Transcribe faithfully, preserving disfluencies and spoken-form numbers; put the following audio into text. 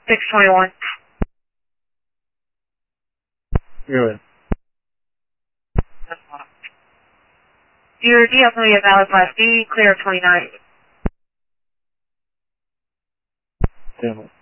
six twenty-one. Really? Your D L three is valid Class B, clear of twenty-nine. Damn it.